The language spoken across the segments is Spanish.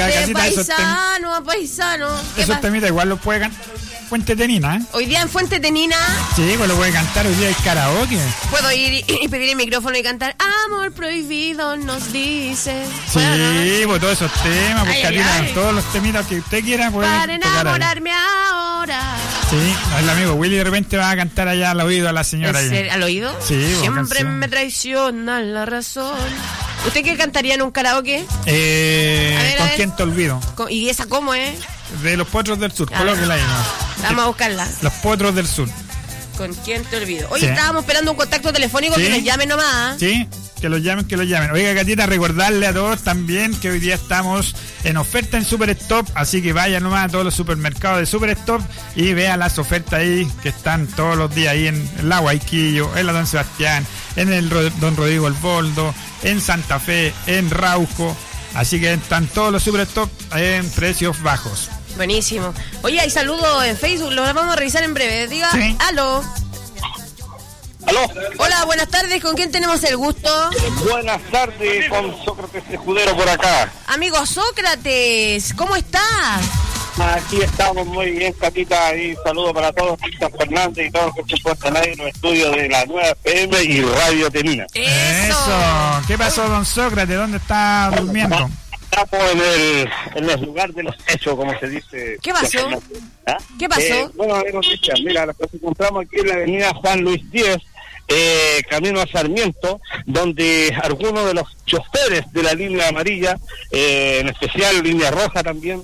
Oiga, de Catita, paisano a paisano. Esos temitas igual los puede cantar Fuente Tenina, ¿eh? Hoy día en Fuente Tenina. Sí, pues lo puede cantar, hoy día hay karaoke. Puedo ir y pedir el micrófono y cantar Amor prohibido nos dice. Sí, bueno, pues todos esos temas, pues Catita, todos los temitas que usted quiera puede para tocar enamorarme ahora. Sí, el amigo Willy de repente va a cantar allá al oído a la señora. ¿Al oído? Sí, siempre me traiciona la razón. ¿Usted qué cantaría en un karaoke? ¿Con quién te olvido? ¿Y esa cómo es? De los Potros del Sur, colóquela ahí, ¿no? Vamos a buscarla. Los Potros del Sur. ¿Con quién te olvido? Oye, sí. Estábamos esperando un contacto telefónico, ¿sí? Que nos llamen nomás. Sí, que los llamen. Oiga, Catita, recordarle a todos también que hoy día estamos en oferta en Super Stop, así que vayan nomás a todos los supermercados de Super Stop y vean las ofertas ahí que están todos los días ahí en la Guayquillo, en la Don Sebastián, en el Don Rodrigo El Boldo, en Santa Fe, en Rauco. Así que están todos los Super Stop en precios bajos. Buenísimo. Oye, hay saludos en Facebook, los vamos a revisar en breve. Diga, sí. Aló. Hola, buenas tardes, ¿con quién tenemos el gusto? Buenas tardes, con Sócrates Escudero por acá. Amigo Sócrates, ¿cómo estás? Aquí estamos muy bien, Catita, y saludo para todos, Cristian Fernández y todos los que se encuentran ahí en los estudios de la Nueva FM y Radio Tenina. ¡Eso! ¿Qué pasó, don Sócrates? ¿Dónde está durmiendo? Estamos en el lugar de los hechos, como se dice. ¿Qué pasó? ¿Ah? ¿Qué pasó? Bueno, Cristian, mira, nos encontramos aquí en la avenida Juan Luis 10, camino a Sarmiento, donde algunos de los choferes de la línea amarilla, en especial línea roja también,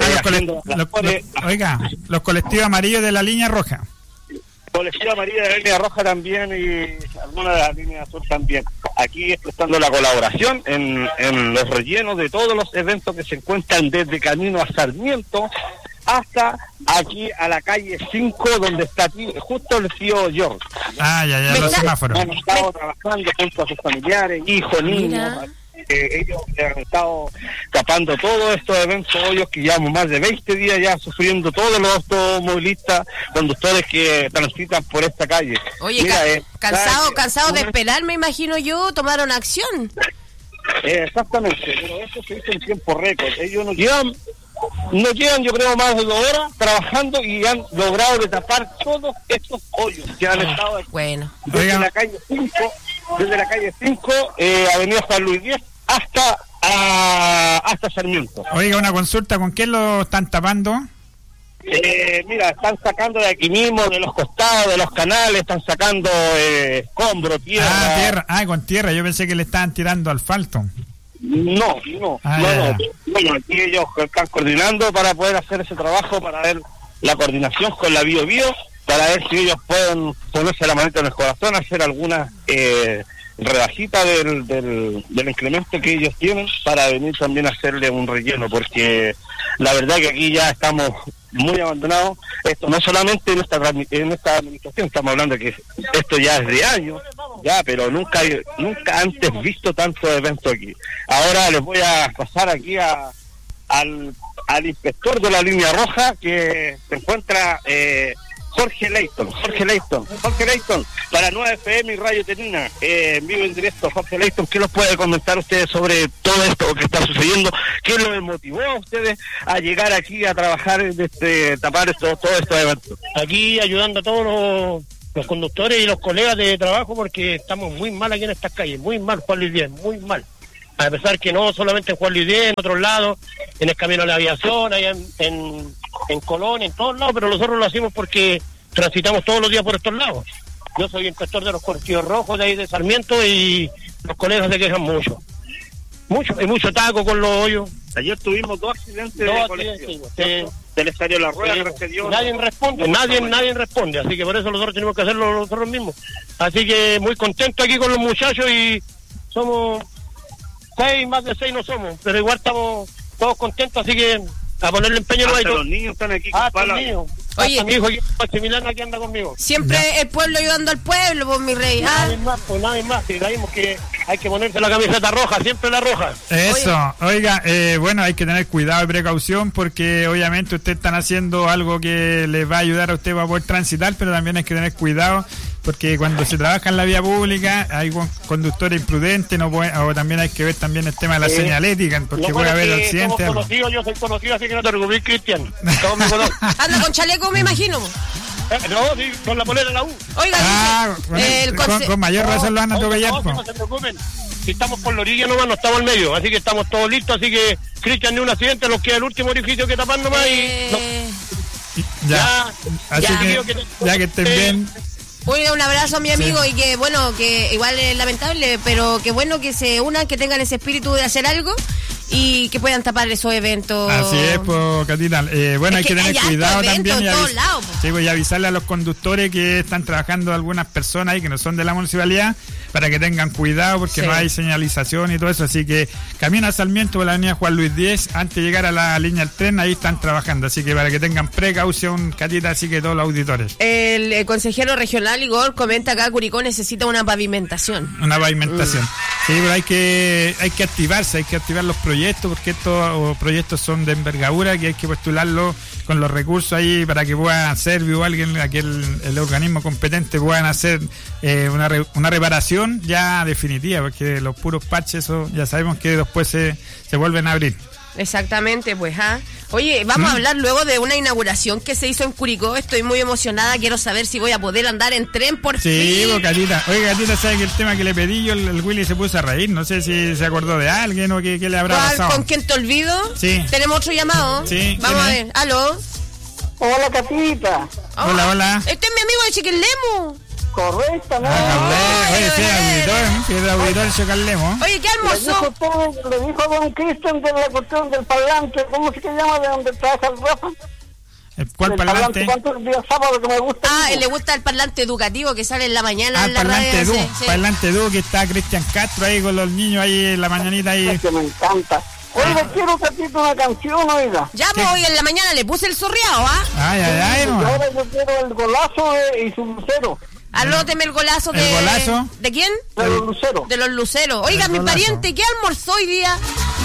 los colectivos amarillos de la línea roja. Colectivo amarilla de la línea roja también y alguna de la línea azul también. Aquí prestando la colaboración en los rellenos de todos los eventos que se encuentran desde camino a Sarmiento hasta aquí a la calle 5, donde está aquí justo el tío George. Ya, los semáforos. Han estado trabajando junto a sus familiares, hijos, niños. Ellos han estado tapando todos estos eventos hoyos que llevamos más de 20 días ya sufriendo todos los automovilistas, conductores que transitan por esta calle. Oye, cansados de esperar, me imagino yo, tomaron acción. Exactamente, pero eso se hizo en tiempo récord. Ellos no llevan yo creo más de 2 horas trabajando y han logrado de tapar todos estos hoyos que han estado desde la calle 5, avenida Juan Luis 10 hasta Sarmiento. Oiga, una consulta, ¿con qué lo están tapando? Mira, están sacando de aquí mismo, de los costados, de los canales, están sacando escombro, tierra. Tierra. Con tierra, yo pensé que le estaban tirando asfalto. No. Bueno, aquí ellos están coordinando para poder hacer ese trabajo, para ver la coordinación con la Bio, para ver si ellos pueden ponerse la manita en el corazón, hacer alguna rebajita del incremento que ellos tienen para venir también a hacerle un relleno, porque la verdad que aquí ya estamos muy abandonados. Esto no solamente en esta administración, estamos hablando que esto ya es de años, pero nunca antes visto tantos eventos aquí. Ahora les voy a pasar aquí al inspector de la línea roja, que se encuentra Jorge Leighton, para Nueva FM y Radio Tenina, en vivo en directo. Jorge Leighton, ¿qué nos puede comentar ustedes sobre todo esto que está sucediendo? ¿Qué los motivó a ustedes a llegar aquí a trabajar, tapar todos estos eventos? Aquí ayudando a todos los conductores y los colegas de trabajo, porque estamos muy mal aquí en estas calles, muy mal, Juan Luis 10, muy mal. A pesar que no solamente en Juan Luis 10, en otros lados, en el camino a la aviación, allá en Colón, en todos lados, pero nosotros lo hacemos porque transitamos todos los días por estos lados. Yo soy inspector de los colectivos rojos de ahí de Sarmiento y los colegas se quejan mucho. Hay mucho taco con los hoyos. Ayer tuvimos 2 accidentes de colectivos. Se les salió la rueda, gracias a Dios. Nadie responde, así que por eso nosotros tenemos que hacerlo nosotros mismos. Así que muy contento aquí con los muchachos y somos 6, más de 6 no somos, pero igual estamos todos contentos, así que a ponerle empeño no hay. Los niños están aquí con palas. Oye, mi hijo aquí anda conmigo. Siempre el pueblo ayudando al pueblo, pues mi rey. Nadie más, si sabemos que hay que ponerse la camiseta roja, siempre la roja. Eso, oiga, bueno, hay que tener cuidado y precaución, porque obviamente ustedes están haciendo algo que les va a ayudar a usted para poder transitar, pero también hay que tener cuidado, porque cuando se trabaja en la vía pública hay conductores imprudentes, o también hay que ver también el tema de la señalética, porque puede haber accidentes. Yo soy conocido, así que no te preocupes, Cristian. Todos me conocen. Anda con chaleco, me imagino. No, sí, con la polera de la U. Oiga, con mayor razón lo van a atropellar. No se preocupen. Si estamos por la orilla nomás, no estamos al medio, así que estamos todos listos, así que Cristian, ni un accidente, nos queda el último orificio que tapar nomás Ya que estén bien. Un abrazo a mi amigo, y que bueno, que igual es lamentable, pero que bueno que se unan, que tengan ese espíritu de hacer algo y que puedan tapar esos eventos. Así es, pues, Catita. Bueno, hay que tener cuidado también y avisarle a los conductores que están trabajando algunas personas y que no son de la municipalidad, para que tengan cuidado, porque no hay señalización y todo eso. Así que camina a Sarmiento por la avenida Juan Luis 10, antes de llegar a la línea del tren, ahí están trabajando. Así que para que tengan precaución, Catita, así que todos los auditores. El consejero regional, Igor, comenta acá: Curicó necesita una pavimentación. Una pavimentación. Sí, pero hay que activarse, hay que activar los proyectos, porque estos proyectos son de envergadura, que hay que postularlos con los recursos ahí para que puedan hacer, o alguien, el organismo competente, puedan hacer una reparación ya definitiva, porque los puros parches, eso ya sabemos que después se vuelven a abrir. Exactamente, pues, Oye, vamos a hablar luego de una inauguración que se hizo en Curicó. Estoy muy emocionada, quiero saber si voy a poder andar en tren por fin. Sí, Catita. Oye, Catita, ¿sabe que el tema que le pedí yo, el Willy se puso a reír? No sé si se acordó de alguien o qué le habrá pasado. ¿Con quién te olvido? Sí. ¿Tenemos otro llamado? Sí. Vamos a ver, ¿aló? Hola, Catita. Hola. Este es mi amigo de Chiquilemu. Correctamente. Oye, sí, el auditor Chocalemo. Oye, ¿qué almorzó? Le dijo a don Cristian de la cuestión del parlante, ¿cómo se llama de donde trabaja el Rafa? ¿Cuál parlante? ¿Cuántos días sábado que me gusta? Le gusta el parlante educativo que sale en la mañana en la parlante radio. Parlante Edu, que está Cristian Castro ahí con los niños ahí en la mañanita ahí. Es que me encanta. Oiga, quiero Catita una canción, oiga. Ya, pues, hoy en la mañana le puse el zorreado, Ay, no. Ahora yo quiero el golazo y su lucero. Anóteme el golazo de... ¿El golazo? ¿De quién? De los luceros. De los luceros. Oiga, mi pariente, ¿qué almorzó hoy día?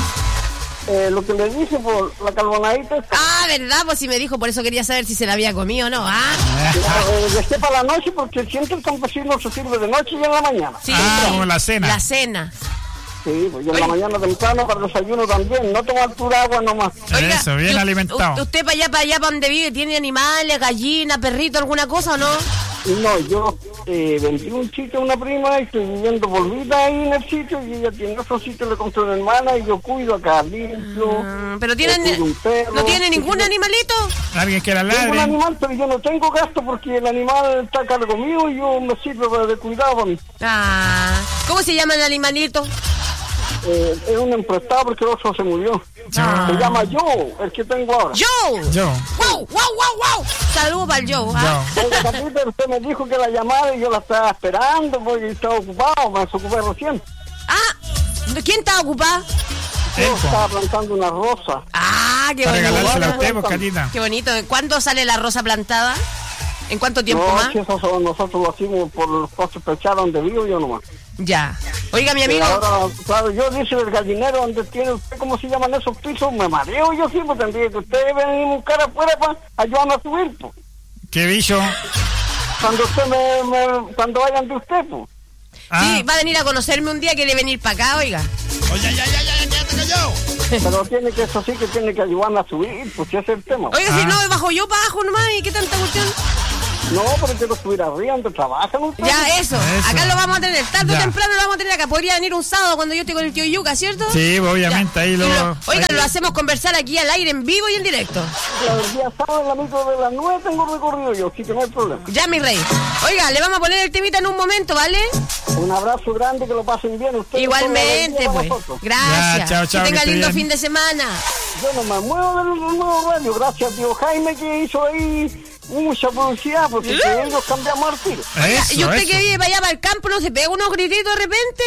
Lo que le dije por la carbonadita. ¿Verdad? Pues sí me dijo, por eso quería saber si se la había comido o no. Dejé para la noche, porque siempre el campesino se sirve de noche y en la mañana. Sí, como la cena. La cena. Sí, pues yo en la mañana temprano para el desayuno también, no tomar pura agua nomás. Oiga, eso, bien alimentado. ¿Usted para allá, para donde vive, tiene animales, gallinas, perritos, alguna cosa o no? No, yo vendí un sitio a una prima y estoy viviendo volvida ahí en el sitio, y ella tiene otro sitio, le compré una hermana y yo cuido acá limpio. Pero ¿no tiene ningún animalito? ¿Alguien que la ladre? Tengo un animal, pero yo no tengo gasto porque el animal está a cargo mío y yo me sirvo de cuidado para mí. ¿Cómo se llama el animalito? Es un emprestado porque el otro se murió. Se llama Joe, el que tengo ahora. Joe. Wow. Saludos para el Joe. Oiga, Catita, usted me dijo que la llamara y yo la estaba esperando porque estaba ocupado, me desocupé recién. ¿Quién estaba ocupado? Yo estaba plantando una rosa. Qué para bonito. regalársela a usted, Catita. Qué bonito. ¿Cuándo sale la rosa plantada? ¿En cuánto tiempo más? Eso nosotros lo hacemos por los postes pechados donde vivo yo nomás. Ya. Oiga, mi amigo. Ahora, claro, yo dice el gallinero donde tiene usted, ¿cómo se llaman esos pisos? Me mareo yo sí, pues tendría que usted venir a buscar afuera para ayudarme a subir, pues. ¿Qué bicho? Cuando usted cuando vayan de usted, pues. Sí, va a venir a conocerme un día, quiere venir para acá, oiga. Oye, ya, quédate callado. Pero tiene que, eso sí que tiene que ayudarme a subir, pues ese es el tema. Oiga, si no, bajo yo para abajo nomás, ¿y qué tanta cuestión? No, pero quiero subir arriba donde trabajan ustedes. Ya, eso. Acá lo vamos a tener, tarde o temprano lo vamos a tener acá. Podría venir un sábado cuando yo esté con el tío Yuca, ¿cierto? Sí, obviamente, ya. Ahí Oiga, lo hacemos conversar aquí al aire, en vivo y en directo. El día sábado, en la micro de las 9 tengo recorrido yo, así que no hay problema. Ya, mi rey. Oiga, le vamos a poner el temita en un momento, ¿vale? Un abrazo grande, que lo pasen bien ustedes. Igualmente, pues. Gracias. Ya, chao, que tenga lindo bien. fin de semana. Yo no me muevo del nuevo radio, gracias a tío Jaime que hizo ahí mucha publicidad, porque ellos cambiamos al tiro. ¿Y usted que vive para allá, para el campo, no se pega unos grititos de repente?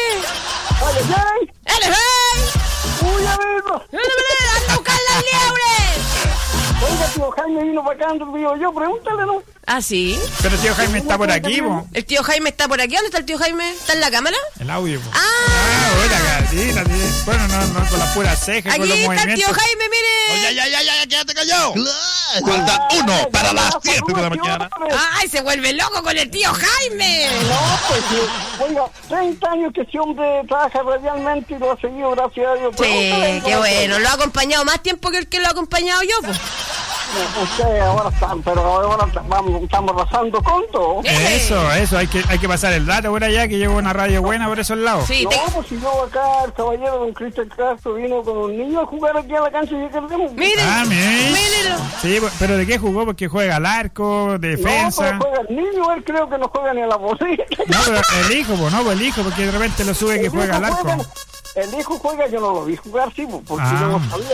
¡Ale, hey! ¡Uy, amigo! ¡Anda a buscar las liebres! Oiga, tío Jaime vino para acá, digo yo, pregúntale, ¿no? Ah, sí. Pero el tío Jaime está por aquí, po. El tío Jaime está por aquí. ¿Dónde está el tío Jaime? ¿Está en la cámara? El audio, po. Ah, hola, gatita. Bueno, no con las puras cejas, con aquí los está movimientos. el tío Jaime, mire. Oye, ya, quédate callado. Falta uno para las 7 de la mañana. Ay, se vuelve loco con el tío Jaime. No, pues, oiga, 30 años que ese hombre trabaja radialmente y lo ha seguido, gracias a Dios. Sí, qué bueno. Lo ha acompañado más tiempo que el que lo ha acompañado yo, pues. Usted ahora están, pero ahora estamos rasando con todo. Eso, hay que pasar el dato por allá, que llevo una radio buena por esos lados. Sí, no, pues si yo acá, el caballero don Cristian Castro vino con un niño a jugar aquí a la cancha y perdemos. Mire, mírelo. Sí, pero ¿de qué jugó? Porque juega al arco, defensa. No, pues juega el niño, él creo que no juega ni a la bolita. No, pero el hijo, porque de repente lo sube que juega al arco. El hijo juega, yo no lo vi jugar, sí, porque yo no sabía.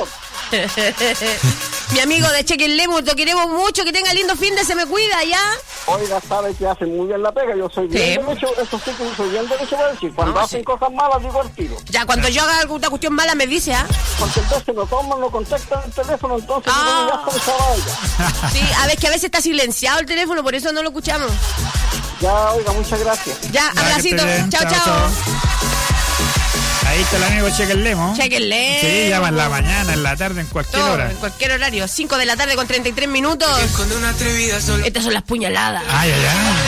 Mi amigo de Chequenlemos, lo queremos mucho, que tenga lindo fin de se me cuida, ¿ya? Oiga, sabe que hace muy bien la pega, yo soy bien derecho, eso sí que soy bien derecho para decir, cuando hacen cosas malas digo al tiro. Ya, cuando yo haga alguna cuestión mala me dice, ¿ah? Porque entonces no toman, no contactan el teléfono, entonces ya está esa. Sí, a ver, que a veces está silenciado el teléfono, por eso no lo escuchamos. Ya, oiga, muchas gracias. Ya, abracito, chao. Ahí está el amigo Chequenlemo. Chequenlemo. Sí, llama en la mañana, en la tarde, en cualquier hora. En cualquier horario. 5 de la tarde con 33 minutos. Estas son las puñaladas. Ay.